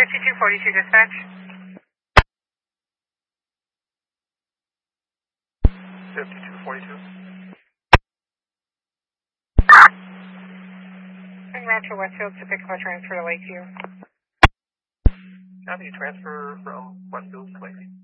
5242 dispatch. 5242. En route to Westfield to pick up a transfer to Lakeview. Copy, transfer from Westfield to Lakeview.